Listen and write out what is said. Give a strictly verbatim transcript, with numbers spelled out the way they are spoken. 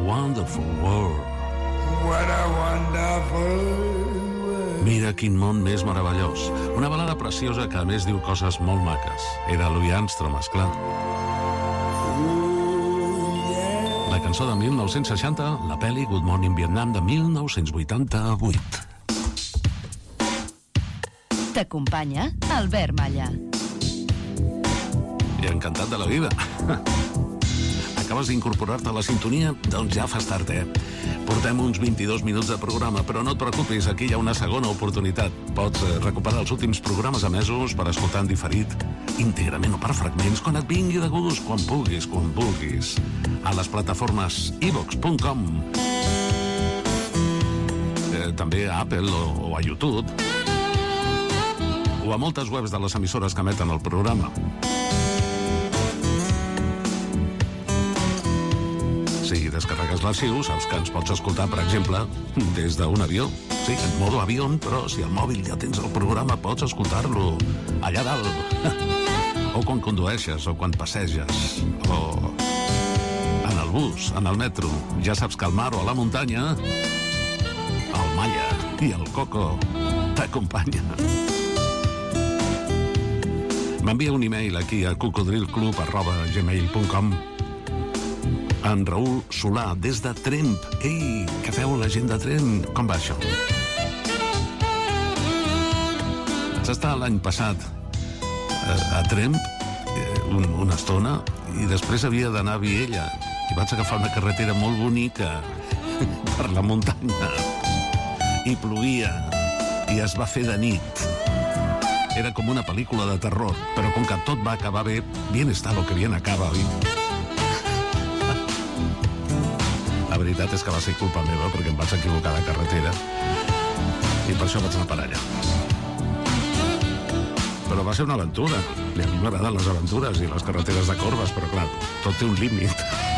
wonderful world. What a wonderful world. Mira quin món més meravellós. Una balada preciosa que a més diu coses molt maques. Era Louis Armstrong, esclar. La cançó de mil nou-cents seixanta, la pel·li Good Morning Vietnam de mil nou-cents vuitanta-vuit. T'acompanya Albert Malla. I encantat de la vida. Acabes d'incorporar-te a la sintonia? Doncs ja fas tard, eh? Portem uns vint-i-dos minuts de programa, però no et preocupis, aquí hi ha una segona oportunitat. Pots eh, recuperar els últims programes emesos per escoltar en diferit, íntegrament o per fragments, quan et vingui de gust, quan puguis, quan vulguis. A les plataformes i vox punt com, eh, també a Apple o, o a YouTube, o a moltes webs de les emissores que emeten el programa. Si descarregues l'arxiu, saps que ens pots escoltar, per exemple, des d'un avió. Sí, en modo avió, però si al mòbil ja tens el programa, pots escoltar-lo allà dalt. O quan condueixes, o quan passeges, o en el bus, en el metro. Ja saps que al mar o a la muntanya, el Malla i el Coco t'acompanyen. M'envia un e-mail aquí a cocodrilclub arroba gmail punt com. En Raül Solà, des de Tremp. Ei, què feu la gent de Tremp? Com va això? Vaig estar l'any passat a, a Tremp un, una estona i després havia d'anar a Viella i vaig agafar una carretera molt bonica per la muntanya i plovia i es va fer de nit. Era com una pel·lícula de terror, però com que tot va acabar bé, bien está lo que bien acaba, oi? La veritat és que va ser culpa meva perquè em vaig equivocar de carretera i per això vaig anar per allà. Però va ser una aventura. I a mi m'agraden les aventures i les carreteres de corbes, però clar, tot té un límit.